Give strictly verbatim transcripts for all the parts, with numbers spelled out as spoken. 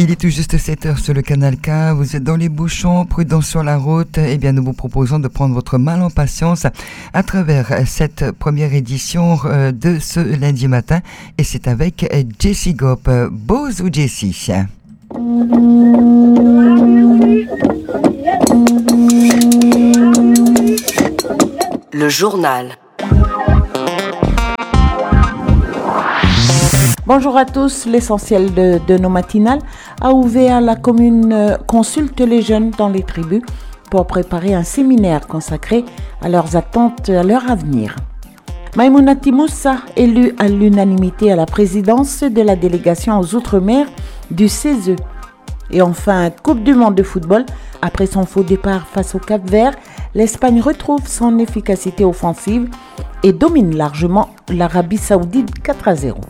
Il est tout juste sept heures sur le canal K, vous êtes dans les bouchons, prudence sur la route. Eh bien, nous vous proposons de prendre votre mal en patience à travers cette première édition de ce lundi matin. Et c'est avec Jessie Gop. Boz ou Jessie? Le journal. Bonjour à tous, l'essentiel de, de nos matinales. À Ouvéa, la commune consulte les jeunes dans les tribus pour préparer un séminaire consacré à leurs attentes, à leur avenir. Maïmounati Moussa, élue à l'unanimité à la présidence de la délégation aux Outre-mer du C E S E. Et enfin, Coupe du monde de football. Après son faux départ face au Cap-Vert, l'Espagne retrouve son efficacité offensive et domine largement l'Arabie Saoudite quatre à zéro.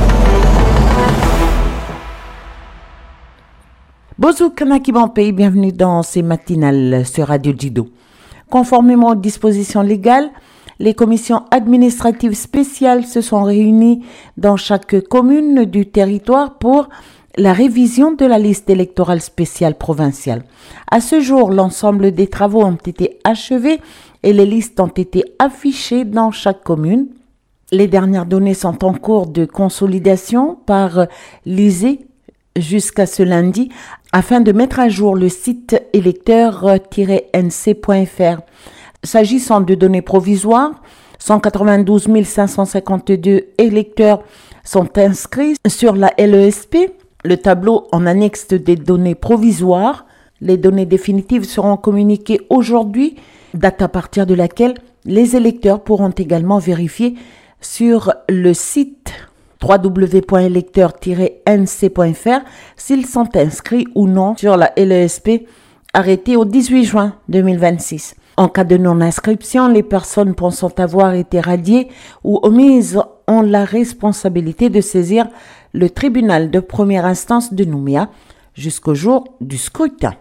Bonjour Kanaki Bampé, bienvenue dans ces matinales sur Radio Jido. Conformément aux dispositions légales, les commissions administratives spéciales se sont réunies dans chaque commune du territoire pour la révision de la liste électorale spéciale provinciale. À ce jour, l'ensemble des travaux ont été achevés et les listes ont été affichées dans chaque commune. Les dernières données sont en cours de consolidation par l'I S E jusqu'à ce lundi afin de mettre à jour le site électeur tiret n c point f r. S'agissant de données provisoires, cent quatre-vingt-douze mille cinq cent cinquante-deux électeurs sont inscrits sur la L E S P. Le tableau en annexe des données provisoires. Les données définitives seront communiquées aujourd'hui, date à partir de laquelle les électeurs pourront également vérifier sur le site w w w point électeur tiret n c point f r s'ils sont inscrits ou non sur la L E S P arrêtée au dix-huit juin deux mille vingt-six. En cas de non-inscription, les personnes pensant avoir été radiées ou omises ont la responsabilité de saisir le tribunal de première instance de Nouméa jusqu'au jour du scrutin.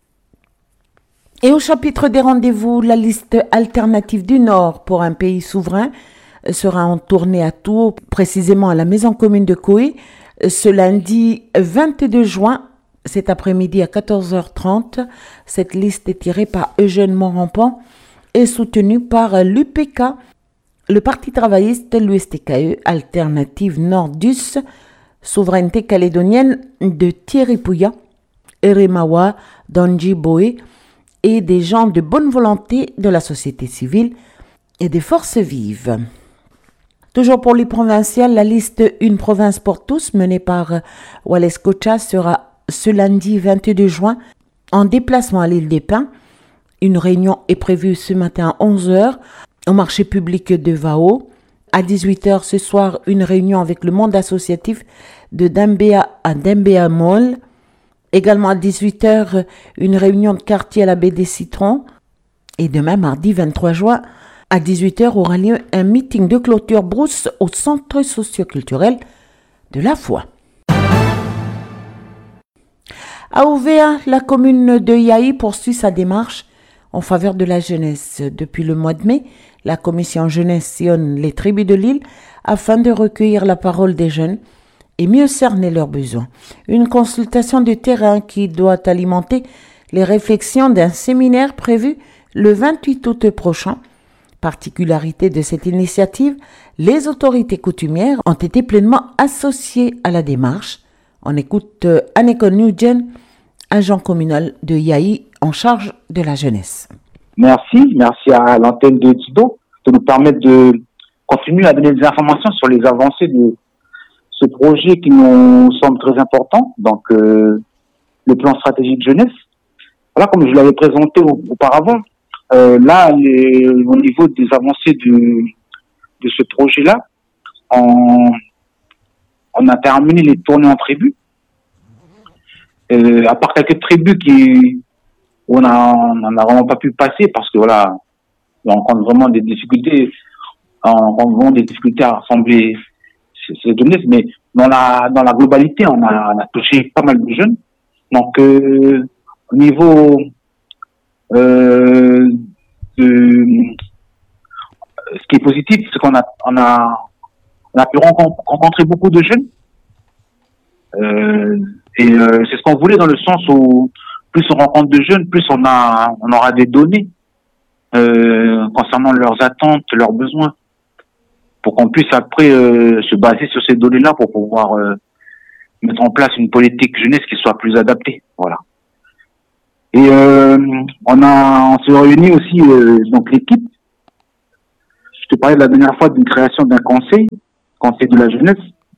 Et au chapitre des rendez-vous, la liste alternative du Nord pour un pays souverain sera en tournée à Tours, précisément à la maison commune de Koé, ce lundi vingt-deux juin, cet après-midi à quatorze heures trente. Cette liste est tirée par Eugène Morampan et soutenue par l'U P K, le Parti travailliste, l'U S T K E, Alternative Nordus, Souveraineté calédonienne de Thierry Pouya, Eremawa, Danji Boé et des gens de bonne volonté de la société civile et des forces vives. Toujours pour les provinciales, la liste Une province pour tous, menée par Wallace Kocha, sera ce lundi vingt-deux juin en déplacement à l'île des Pins. Une réunion est prévue ce matin à onze heures au marché public de Vao. À dix-huit heures ce soir, une réunion avec le monde associatif de Dembéa à Dembéa Mall. Également à dix-huit heures, une réunion de quartier à la baie des Citrons. Et demain, mardi vingt-trois juin, à dix-huit heures, aura lieu un meeting de clôture brousse au centre socio-culturel de la Foi. À Ouvéa, la commune de Yaï poursuit sa démarche en faveur de la jeunesse. Depuis le mois de mai, la commission jeunesse sillonne les tribus de l'île afin de recueillir la parole des jeunes et mieux cerner leurs besoins. Une consultation de terrain qui doit alimenter les réflexions d'un séminaire prévu le vingt-huit août prochain. Particularité de cette initiative, les autorités coutumières ont été pleinement associées à la démarche. On écoute Anneke Nugent, agent communal de Yaï en charge de la jeunesse. Merci, merci à l'antenne de Jido de nous permettre de continuer à donner des informations sur les avancées de ce projet qui nous semble très important, donc euh, le plan stratégique jeunesse. Voilà, comme je l'avais présenté auparavant, euh, là, les, au niveau des avancées de, de ce projet-là, on, on a terminé les tournées en tribu. Euh, à part quelques tribus qui où on a on n'a vraiment pas pu passer parce que voilà, on rencontre vraiment des difficultés, on rencontre vraiment des difficultés à rassembler ces, ces données, mais dans la dans la globalité, on a, on a touché pas mal de jeunes. Donc euh, au niveau euh, de ce qui est positif, c'est qu'on a on a on a pu rencontrer beaucoup de jeunes. Euh, Et euh, c'est ce qu'on voulait dans le sens où plus on rencontre de jeunes, plus on a, on aura des données euh, concernant leurs attentes, leurs besoins, pour qu'on puisse après euh, se baser sur ces données-là pour pouvoir euh, mettre en place une politique jeunesse qui soit plus adaptée. Voilà. Et euh, on a, on s'est réunis aussi euh, donc l'équipe. Je te parlais la dernière fois d'une création d'un conseil, conseil de la jeunesse.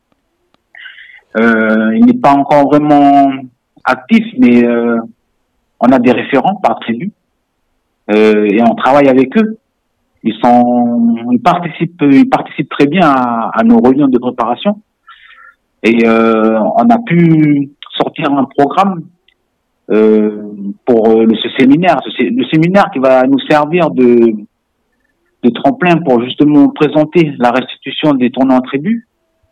Euh, il n'est pas encore vraiment actif, mais euh, on a des référents par tribu euh, et on travaille avec eux. Ils sont, ils participent, ils participent très bien à, à nos réunions de préparation et euh, on a pu sortir un programme euh, pour euh, ce séminaire, ce, le séminaire qui va nous servir de, de tremplin pour justement présenter la restitution des tournois en tribu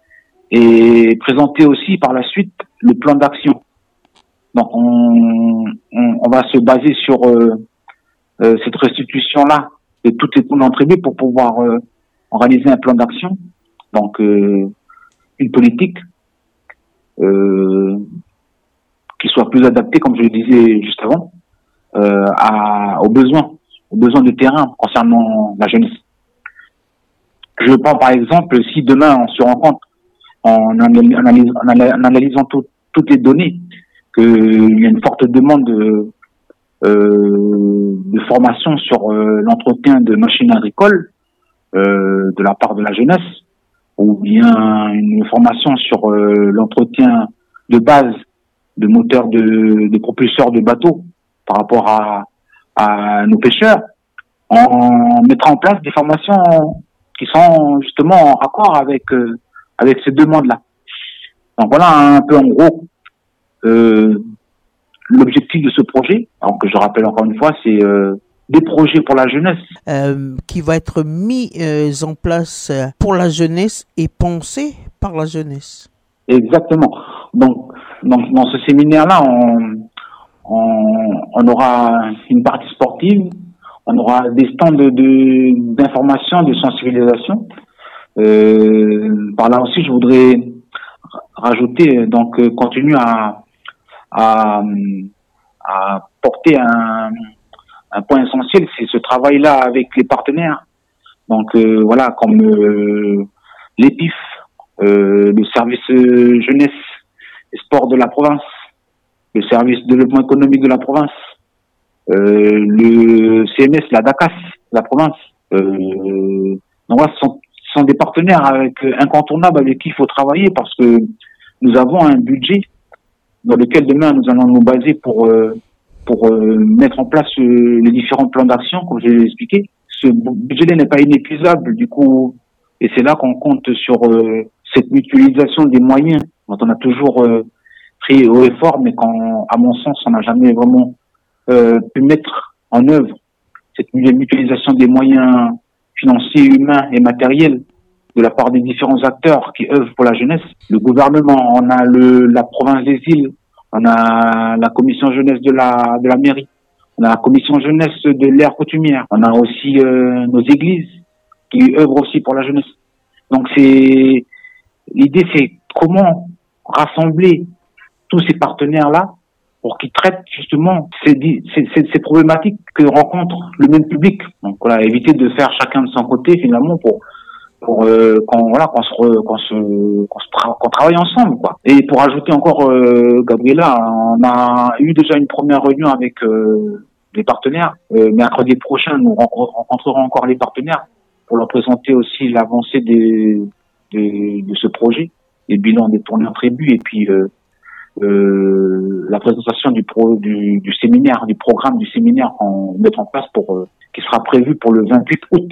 et présenter aussi par la suite le plan d'action. Donc on, on, on va se baser sur euh, euh, cette restitution-là de toutes les tournois en tribu pour pouvoir euh, réaliser un plan d'action. Donc euh, une politique euh, qui soit plus adaptée, comme je le disais juste avant, euh, à, aux besoins, aux besoins de terrain concernant la jeunesse. Je prends par exemple, si demain on se rend compte en, analys- en, analys- en analysant tout, toutes les données qu'il y a une forte demande de, euh, de formation sur euh, l'entretien de machines agricoles euh, de la part de la jeunesse, ou bien une formation sur euh, l'entretien de base de moteurs de, de propulseurs de bateaux par rapport à, à nos pêcheurs, on mettra en place des formations qui sont justement en raccord avec euh, avec ces demandes-là. Donc voilà un peu en gros euh, l'objectif de ce projet. Alors que je rappelle encore une fois, c'est euh, des projets pour la jeunesse. Euh, qui va être mis euh, en place pour la jeunesse et pensé par la jeunesse. Exactement. Donc, donc dans ce séminaire-là, on, on, on aura une partie sportive, on aura des stands de, de, d'information, de sensibilisation. Euh, par là aussi, je voudrais rajouter, donc, euh, continuer à, à, à porter un, un point essentiel, c'est ce travail-là avec les partenaires. Donc, euh, voilà, comme euh, l'E P I F, euh, le service euh, jeunesse et sport de la province, le service développement économique de la province, euh, le C M S, la D A C A S, de la province. Euh, donc, voilà, ce sont Ce sont des partenaires avec, incontournables avec qui il faut travailler parce que nous avons un budget dans lequel demain nous allons nous baser pour euh, pour euh, mettre en place euh, les différents plans d'action, comme je l'ai expliqué. Ce budget n'est pas inépuisable, du coup, et c'est là qu'on compte sur euh, cette mutualisation des moyens dont on a toujours euh, pris haut et fort, mais qu'à mon sens, on n'a jamais vraiment euh, pu mettre en œuvre cette mutualisation des moyens financiers, humains et matériels de la part des différents acteurs qui œuvrent pour la jeunesse. Le gouvernement, on a le, la province des îles, on a la commission jeunesse de la, de la mairie, on a la commission jeunesse de l'aire coutumière, on a aussi euh, nos églises qui œuvrent aussi pour la jeunesse. Donc c'est, l'idée c'est comment rassembler tous ces partenaires-là pour qu'ils traitent justement ces, ces, ces, ces problématiques que rencontre le même public. Donc voilà, éviter de faire chacun de son côté finalement pour pour euh, qu'on voilà qu'on se re, qu'on se qu'on se tra- qu'on travaille ensemble quoi. Et pour ajouter encore euh, Gabriela, on a eu déjà une première réunion avec euh, les partenaires. Euh, mercredi prochain, nous rencontrerons encore les partenaires pour leur présenter aussi l'avancée des de, de ce projet, les bilans des tournées en tribu et puis euh, Euh, la présentation du, pro, du, du séminaire, du programme du séminaire qu'on met en place pour euh, qui sera prévu pour le vingt-huit août.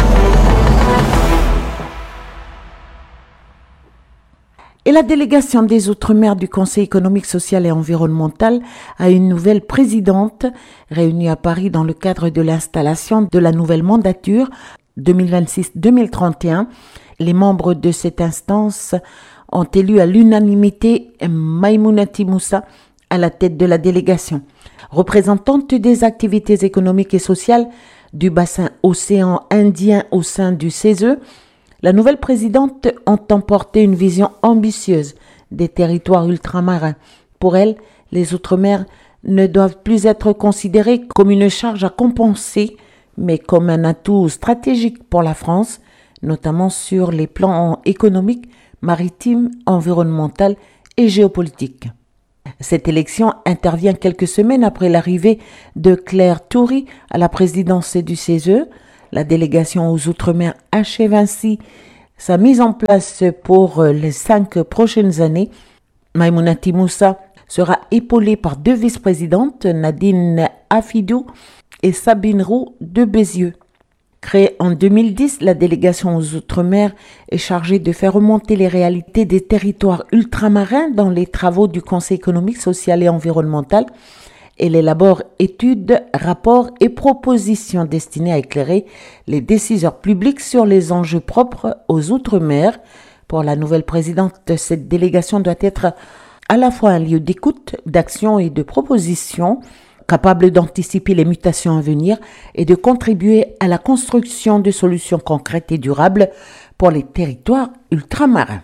Et la délégation des Outre-mer du Conseil économique, social et environnemental a une nouvelle présidente réunie à Paris dans le cadre de l'installation de la nouvelle mandature deux mille vingt-six deux mille trente et un. Les membres de cette instance ont élu à l'unanimité Maïmounati Moussa à la tête de la délégation. Représentante des activités économiques et sociales du bassin océan Indien au sein du C E S E, la nouvelle présidente entend porter une vision ambitieuse des territoires ultramarins Pour elle, les Outre-mer ne doivent plus être considérés comme une charge à compenser, mais comme un atout stratégique pour la France, notamment sur les plans économiques, maritimes, environnemental et géopolitique. Cette élection intervient quelques semaines après l'arrivée de Claire Toury à la présidence du C E S E. La délégation aux Outre-mer achève ainsi sa mise en place pour les cinq prochaines années. Maïmounati Moussa sera épaulée par deux vice-présidentes, Nadine Afidou et Sabine Roux de Bézieux. Créée en deux mille dix, la délégation aux Outre-mer est chargée de faire remonter les réalités des territoires ultramarins dans les travaux du Conseil économique, social et environnemental. Elle élabore études, rapports et propositions destinées à éclairer les décideurs publics sur les enjeux propres aux Outre-mer. Pour la nouvelle présidente, cette délégation doit être à la fois un lieu d'écoute, d'action et de proposition, capable d'anticiper les mutations à venir et de contribuer à la construction de solutions concrètes et durables pour les territoires ultramarins.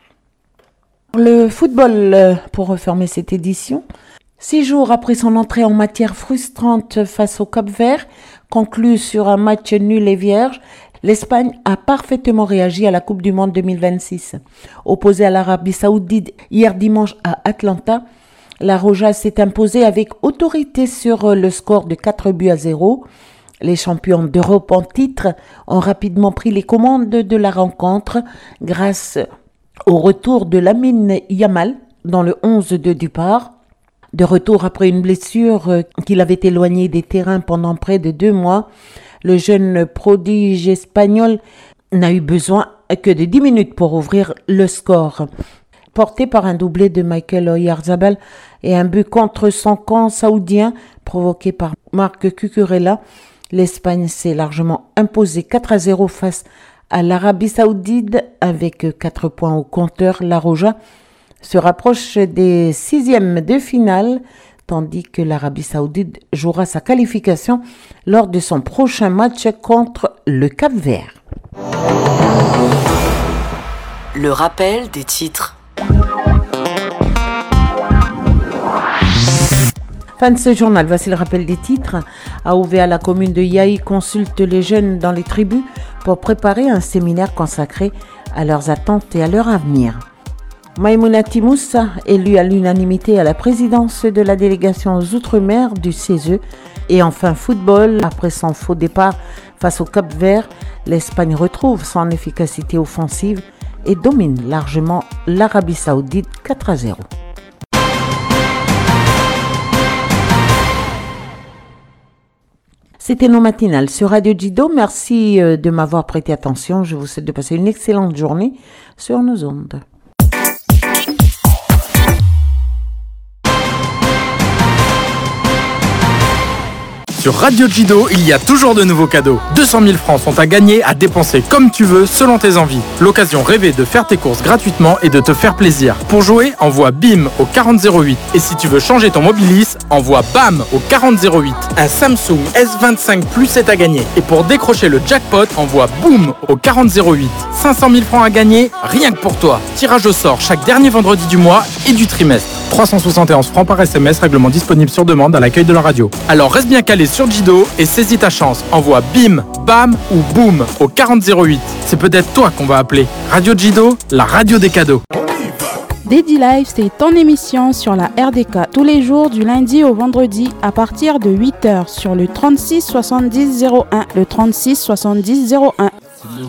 Le football, pour refermer cette édition, six jours après son entrée en matière frustrante face au Cap-Vert, conclue sur un match nul et vierge, l'Espagne a parfaitement réagi à la Coupe du Monde deux mille vingt-six. Opposée à l'Arabie Saoudite hier dimanche à Atlanta, la Roja s'est imposée avec autorité sur le score de quatre buts à zéro. Les champions d'Europe en titre ont rapidement pris les commandes de la rencontre grâce au retour de Lamine Yamal dans le onze de départ. De retour après une blessure qu'il avait éloigné des terrains pendant près de deux mois, le jeune prodige espagnol n'a eu besoin que de dix minutes pour ouvrir le score. Porté par un doublé de Michael Oyarzabal et un but contre son camp saoudien provoqué par Marc Cucurella, l'Espagne s'est largement imposée quatre à zéro face à l'Arabie Saoudite avec quatre points au compteur. La Roja se rapproche des sixièmes de finale, tandis que l'Arabie Saoudite jouera sa qualification lors de son prochain match contre le Cap-Vert. Le rappel des titres. Fin de ce journal, voici le rappel des titres. A ouvert la commune de Yaï consulte les jeunes dans les tribus pour préparer un séminaire consacré à leurs attentes et à leur avenir. Maïmounati Moussa, élue à l'unanimité à la présidence de la délégation aux Outre-mer du C E S E. Et enfin football, après son faux départ face au Cap-Vert, l'Espagne retrouve son efficacité offensive et domine largement l'Arabie Saoudite quatre à zéro. C'était nos matinales sur Radio Jido. Merci de m'avoir prêté attention. Je vous souhaite de passer une excellente journée sur nos ondes. Sur Radio Jido, il y a toujours de nouveaux cadeaux. deux cent mille francs sont à gagner, à dépenser comme tu veux, selon tes envies. L'occasion rêvée de faire tes courses gratuitement et de te faire plaisir. Pour jouer, envoie BIM au quarante zéro huit. Et si tu veux changer ton Mobilis, envoie BAM au quarante zéro huit. Un Samsung S vingt-cinq Plus est à gagner. Et pour décrocher le jackpot, envoie BOOM au quarante zéro huit. cinq cent mille francs à gagner, rien que pour toi. Tirage au sort chaque dernier vendredi du mois et du trimestre. trois cent soixante et onze francs par S M S, règlement disponible sur demande à l'accueil de la radio. Alors reste bien calé sur Jido et saisis ta chance. Envoie BIM, BAM ou BOOM au quarante zéro huit. C'est peut-être toi qu'on va appeler. Radio Jido, la radio des cadeaux. Daddy Life, c'est ton émission sur la R D K tous les jours du lundi au vendredi à partir de huit heures sur le trente-six soixante-dix zéro un, le trente-six soixante-dix zéro un.